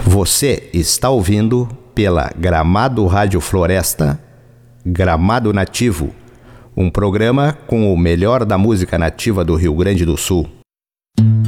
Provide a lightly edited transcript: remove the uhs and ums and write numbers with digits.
Você está ouvindo pela Gramado Rádio Floresta, Gramado Nativo, um programa com o melhor da música nativa do Rio Grande do Sul.